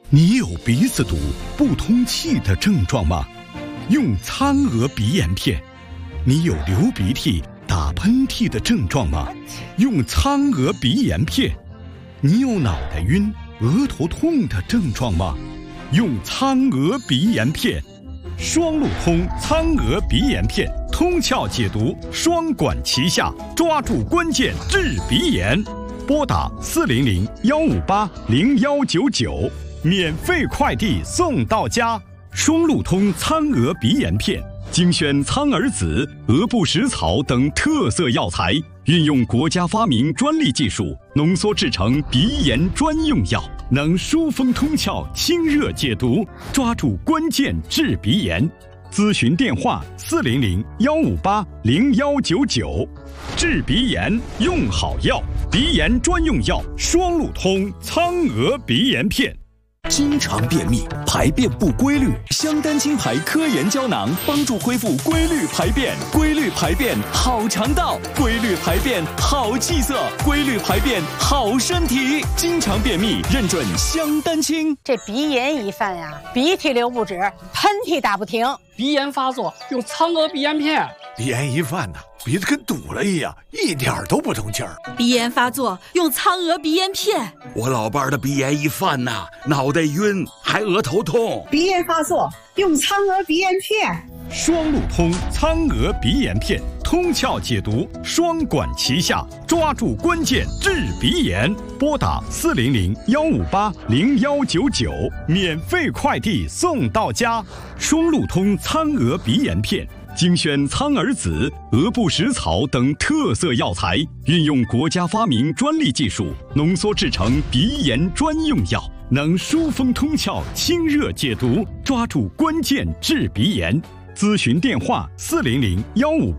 你有鼻子堵、不通气的症状吗？用苍娥鼻炎片。你有流鼻涕、打喷嚏的症状吗？用苍娥鼻炎片。你有脑袋晕、额头痛的症状吗？用苍娥鼻炎片。双路通苍娥鼻炎片，通窍解毒，双管齐下，抓住关键治鼻炎。拨打400-158-0199，免费快递送到家。双路通苍娥鼻炎片，精选苍耳子、鹅不食草等特色药材，运用国家发明专利技术，浓缩制成鼻炎专用药，能疏风通窍、清热解毒，抓住关键治鼻炎。咨询电话400-158-0199。治鼻炎用好药，鼻炎专用药双路通苍娥鼻炎片。 经常便秘、排便不规律，香丹清排科研胶囊帮助恢复规律排便。规律排便好肠道，规律排便好气色，规律排便好身体。经常便秘认准香丹清。 这鼻炎一犯呀，鼻涕流不止，喷嚏打不停。 鼻炎发作用苍娥鼻炎片。 鼻炎一犯呢，鼻子跟堵了一样，一点都不通气儿。 鼻炎发作用苍娥鼻炎片。 我老伴儿的鼻炎一犯呐，脑袋晕，还额头痛。 鼻炎发作用苍娥鼻炎片。 双路通苍娥鼻炎片，通窍解毒，双管齐下，抓住关键治鼻炎。拨打400-158-0199，免费快递送到家。双路通苍娥鼻炎片，精选苍耳子、鹅不食草等特色药材，运用国家发明专利技术，浓缩制成鼻炎专用药，能疏风通窍、清热解毒，抓住关键治鼻炎。咨询电话400-158